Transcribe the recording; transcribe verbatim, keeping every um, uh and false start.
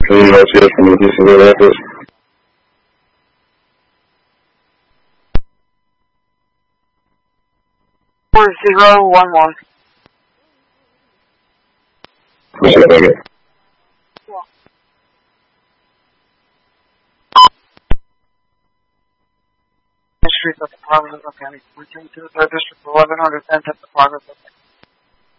Can you notice from the distance of that? Four zero one one. What's up, baby? Street of the Progress of County. We came to the third district, eleven hundred tenth at the Progress of